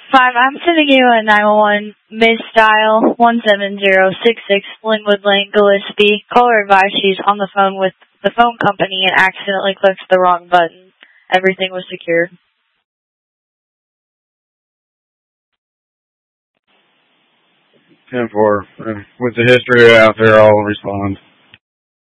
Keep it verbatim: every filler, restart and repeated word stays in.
Five, I'm sending you a nine one one misdial one seven zero six six Linwood Lane, Gillespie. Caller advised she's on the phone with the phone company and accidentally clicks the wrong button. Everything was secure. ten four. With the history out there, I'll respond.